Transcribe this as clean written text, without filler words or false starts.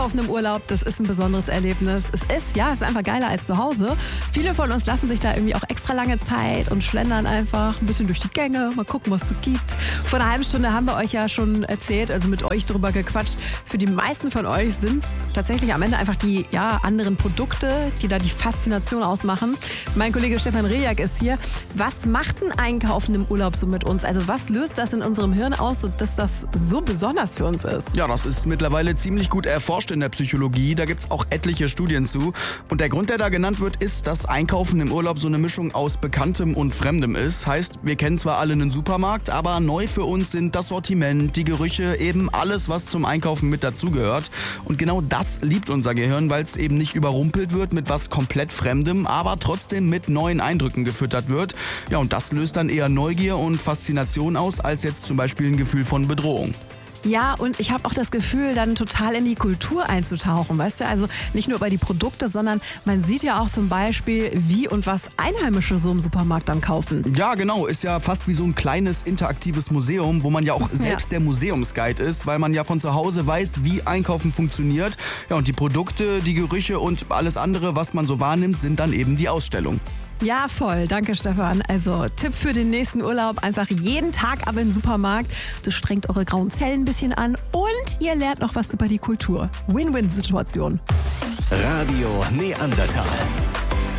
Auf einem Urlaub, das ist ein besonderes Erlebnis. Es ist einfach geiler als zu Hause. Viele von uns lassen sich da irgendwie auch extra lange Zeit und schlendern einfach ein bisschen durch die Gänge, mal gucken, was es so gibt. Vor einer halben Stunde haben wir euch ja schon erzählt, also mit euch drüber gequatscht. Für die meisten von euch sind es tatsächlich am Ende einfach die anderen Produkte, die da die Faszination ausmachen. Mein Kollege Stefan Rejak ist hier. Was macht ein Einkaufen im Urlaub so mit uns? Also was löst das in unserem Hirn aus, dass das so besonders für uns ist? Ja, das ist mittlerweile ziemlich gut erforscht in der Psychologie. Da gibt es auch etliche Studien zu. Und der Grund, der da genannt wird, ist, dass Einkaufen im Urlaub so eine Mischung aus Bekanntem und Fremdem ist. Heißt, wir kennen zwar alle einen Supermarkt, aber neu für uns sind das Sortiment, die Gerüche, eben alles, was zum Einkaufen mit dazugehört. Und genau das liebt unser Gehirn, weil es eben nicht überrumpelt wird mit was komplett Fremdem, aber trotzdem mit neuen Eindrücken gefüttert wird. Ja, und das löst dann eher Neugier und Faszination aus, als jetzt zum Beispiel ein Gefühl von Bedrohung. Ja, und ich habe auch das Gefühl, dann total in die Kultur einzutauchen, weißt du? Also nicht nur über die Produkte, sondern man sieht ja auch zum Beispiel, wie und was Einheimische so im Supermarkt dann kaufen. Ja, genau. Ist ja fast wie so ein kleines interaktives Museum, wo man ja auch selbst der Museumsguide ist, weil man ja von zu Hause weiß, wie Einkaufen funktioniert. Ja, und die Produkte, die Gerüche und alles andere, was man so wahrnimmt, sind dann eben die Ausstellung. Ja, voll. Danke, Stefan. Also Tipp für den nächsten Urlaub, einfach jeden Tag ab in den Supermarkt. Das strengt eure grauen Zellen ein bisschen an und ihr lernt noch was über die Kultur. Win-Win-Situation. Radio Neandertal.